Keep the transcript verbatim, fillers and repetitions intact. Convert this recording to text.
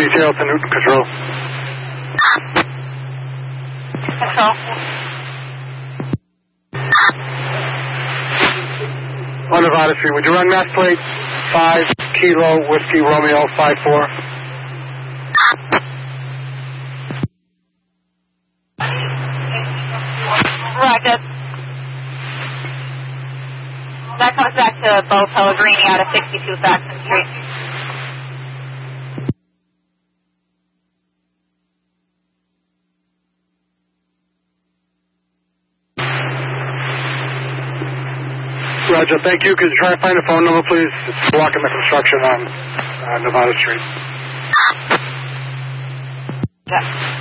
detail to Newton Control. Control. On Nevada Street, would you run mass plate five Kilo Whiskey Romeo five four? Roger. That comes back to Bo Pellegrini out of sixty-two Saxon Street. Roger, thank you. Could you try to find a phone number, please? It's blocking the construction on uh, Nevada Street. Yeah.